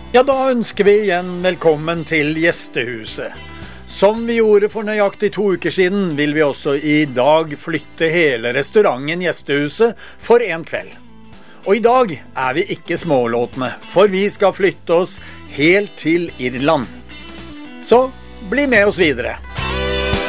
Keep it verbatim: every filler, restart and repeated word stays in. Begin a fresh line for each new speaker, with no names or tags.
Ja, da ønsker vi igjen velkommen til Gjestehuset. Som vi gjorde for nøyaktig to uker siden, vil vi også i dag flytte hele restauranten Gjestehuset for en kveld. Og i dag er vi ikke smålåtne, for vi skal flytte oss helt til Irland. Så bli med oss videre.